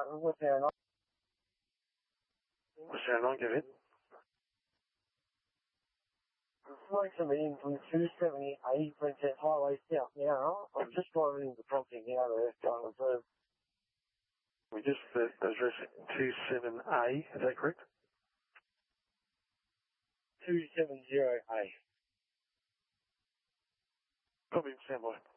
what's our line? What's our line, go ahead. Flight coming in from 270A, Princess Highway South now. I'm just driving into prompting now there, Darling Firm. We just address 27A, is that correct? 270A. Copy, stand by.